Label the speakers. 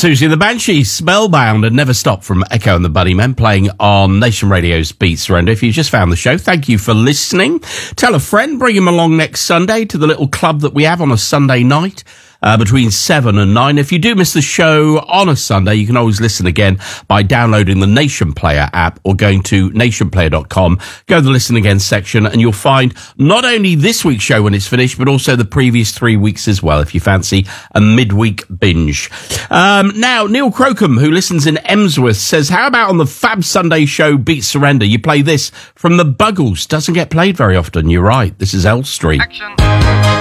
Speaker 1: Susie and the Banshees, Spellbound, and Never Stop from Echo and the Bunnymen, playing on Nation Radio's Beat Surrender. If you just found the show, thank you for listening. Tell a friend, bring him along next Sunday to the little club that we have on a Sunday night. Between 7 and 9. If you do miss the show on a Sunday, you can always listen again by downloading the Nation Player app or going to nationplayer.com. Go to the Listen Again section and you'll find not only this week's show when it's finished, but also the previous 3 weeks as well, if you fancy a midweek binge. Now, Neil Crocombe, who listens in Emsworth, says, how about on the Fab Sunday show Beat Surrender, you play this from the Buggles? Doesn't get played very often. You're right. This is L Street.
Speaker 2: Action.